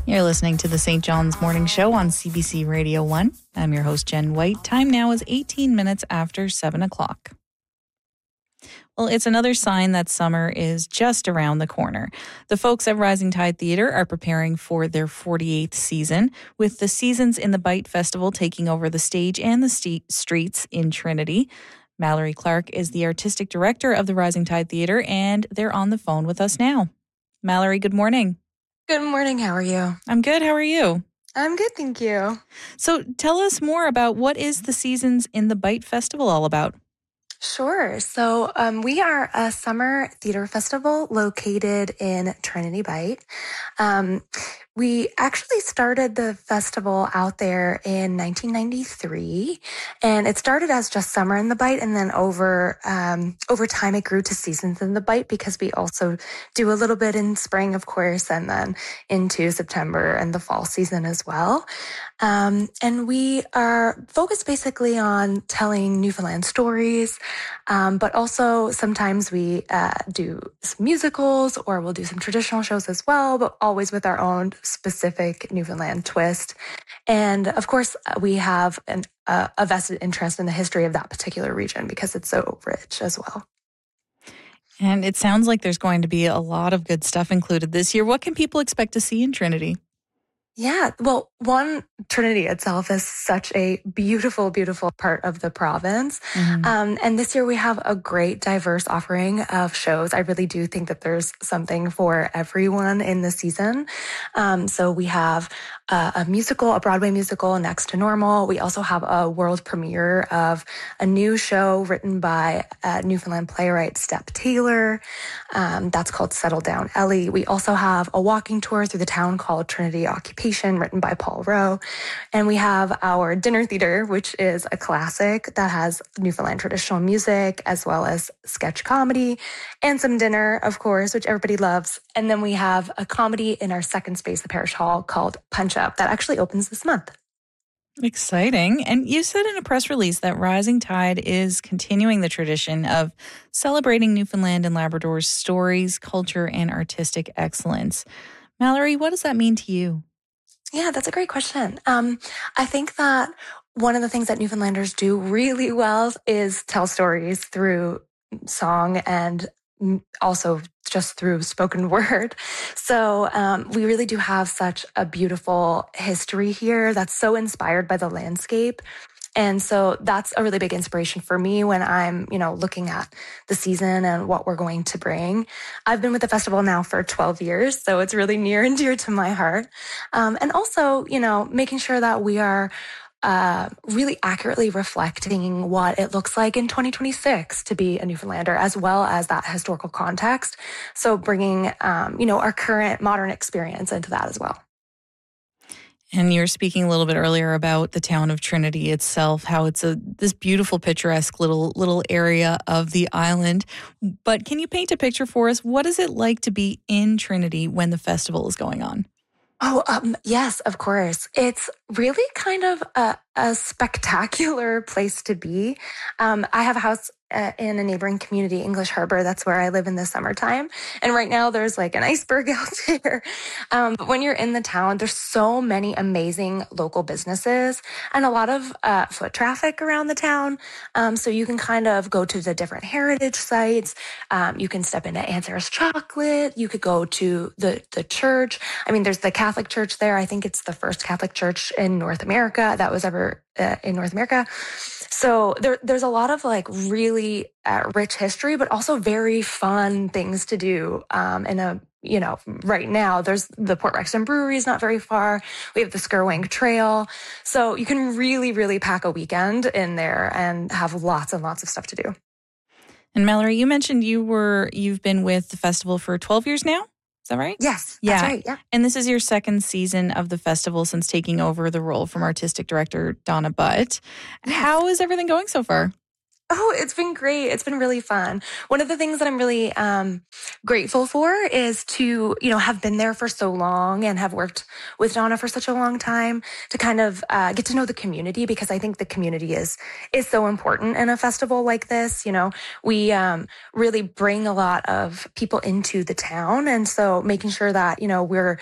You're listening to the St. John's Morning Show on CBC Radio 1. I'm your host, Jen White. Time now is 18 minutes after 7 o'clock. Well, it's another sign that summer is just around the corner. The folks at Rising Tide Theatre are preparing for their 48th season, with the Seasons in the Bite Festival taking over the stage and the streets in Trinity. Mallory Clark is the artistic director of the Rising Tide Theatre, and they're on the phone with us now. Mallory, good morning. Good morning. How are you? I'm good. How are you? I'm good, thank you. So tell us more about what is the Seasons in the Bite Festival all about? Sure. So we are a summer theater festival located in Trinity Bite. We actually started the festival out there in 1993, and it started as just Summer in the Bite, and then over time it grew to Seasons in the Bite because we also do a little bit in spring, of course, and then into September and the fall season as well. And we are focused basically on telling Newfoundland stories, but also sometimes we do some musicals or we'll do some traditional shows as well, but always with our own specific Newfoundland twist. And of course, we have a vested interest in the history of that particular region because it's so rich as well. And it sounds like there's going to be a lot of good stuff included this year. What can people expect to see in Trinity? Yeah, well, Trinity itself is such a beautiful, beautiful part of the province. Mm-hmm. And this year we have a great diverse offering of shows. I really do think that there's something for everyone in the season. So we have a Broadway musical, Next to Normal. We also have a world premiere of a new show written by Newfoundland playwright Step Taylor. That's called Settle Down, Ellie. We also have a walking tour through the town called Trinity Occupation, written by Paul Rowe. And we have our dinner theater, which is a classic that has Newfoundland traditional music, as well as sketch comedy and some dinner, of course, which everybody loves. And then we have a comedy in our second space, the Parish Hall, called Punch Up, that actually opens this month. Exciting. And you said in a press release that Rising Tide is continuing the tradition of celebrating Newfoundland and Labrador's stories, culture, and artistic excellence. Mallory, what does that mean to you? Yeah, that's a great question. I think that one of the things that Newfoundlanders do really well is tell stories through song and also just through spoken word. So we really do have such a beautiful history here that's so inspired by the landscape. And so that's a really big inspiration for me when I'm, looking at the season and what we're going to bring. I've been with the festival now for 12 years, so it's really near and dear to my heart. And also, making sure that we are really accurately reflecting what it looks like in 2026 to be a Newfoundlander, as well as that historical context. So bringing, our current modern experience into that as well. And you were speaking a little bit earlier about the town of Trinity itself, how it's this beautiful, picturesque little area of the island. But can you paint a picture for us? What is it like to be in Trinity when the festival is going on? Oh, yes, of course. It's really kind of a spectacular place to be. I have a house in a neighboring community, English Harbor. That's where I live in the summertime. And right now there's like an iceberg out there. But when you're in the town, there's so many amazing local businesses and a lot of foot traffic around the town. So you can kind of go to the different heritage sites. You can step into Aunt Sarah's Chocolate. You could go to the church. I mean, there's the Catholic Church there. I think it's the first Catholic church in North America that was ever in North America. So there's a lot of like really rich history, but also very fun things to do. Right now there's the Port Rexton Brewery is not very far. We have the Skirwing Trail. So you can really, really pack a weekend in there and have lots and lots of stuff to do. And Mallory, you mentioned you've been with the festival for 12 years now. Is that right? Yes, yeah. That's right. Yeah. And this is your second season of the festival since taking over the role from artistic director Donna Butt. Yes. How is everything going so far? Oh, it's been great. It's been really fun. One of the things that I'm really grateful for is to, have been there for so long and have worked with Donna for such a long time to kind of get to know the community, because I think the community is so important in a festival like this. We really bring a lot of people into the town. And so making sure that, we're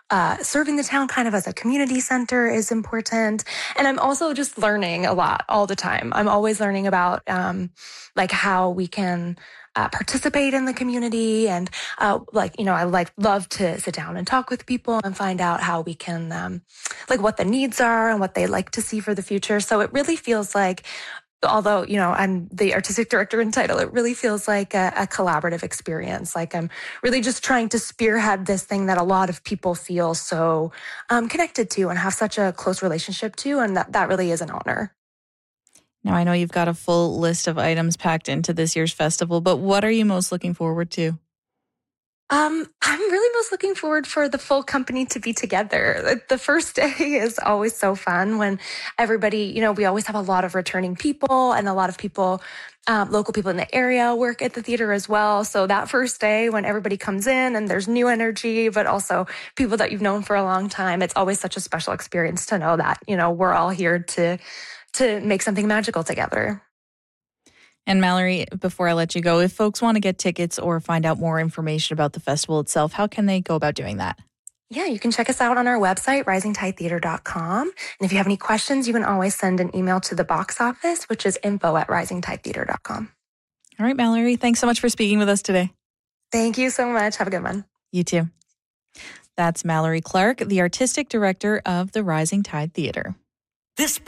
serving the town kind of as a community center is important. And I'm also just learning a lot all the time. I'm always learning about like how we can participate in the community, and I love to sit down and talk with people and find out how we can like what the needs are and what they like to see for the future. So it really feels like, although, I'm the artistic director in title, it really feels like a collaborative experience. Like I'm really just trying to spearhead this thing that a lot of people feel so connected to and have such a close relationship to. And that really is an honor. Now, I know you've got a full list of items packed into this year's festival, but what are you most looking forward to? I'm really most looking forward for the full company to be together. The first day is always so fun when everybody, we always have a lot of returning people, and a lot of people, local people in the area work at the theater as well. So that first day when everybody comes in and there's new energy, but also people that you've known for a long time, it's always such a special experience to know that, we're all here to make something magical together. And Mallory, before I let you go, if folks want to get tickets or find out more information about the festival itself, how can they go about doing that? Yeah, you can check us out on our website, risingtidetheater.com. And if you have any questions, you can always send an email to the box office, which is info@risingtidetheater.com. All right, Mallory, thanks so much for speaking with us today. Thank you so much. Have a good one. You too. That's Mallory Clark, the artistic director of the Rising Tide Theater. This